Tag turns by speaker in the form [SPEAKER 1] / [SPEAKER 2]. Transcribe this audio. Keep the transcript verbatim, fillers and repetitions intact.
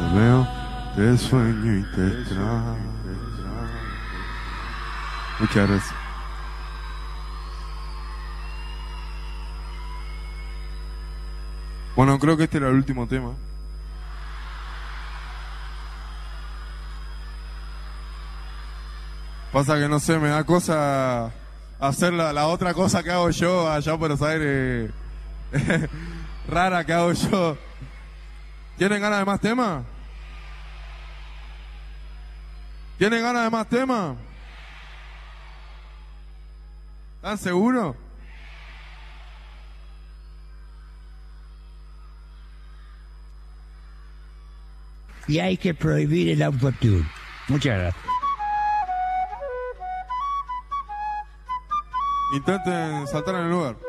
[SPEAKER 1] Te veo, te sueño y te extraño. Muchas gracias. Bueno, creo que este era el último tema. Pasa que no sé, me da cosa hacer la, la otra cosa que hago yo allá en Buenos Aires. Rara que hago yo. ¿Tienen ganas de más temas? ¿Tienen ganas de más temas? ¿Están seguros?
[SPEAKER 2] Y hay que prohibir el autotune. Muchas gracias.
[SPEAKER 1] Intenten saltar en el lugar.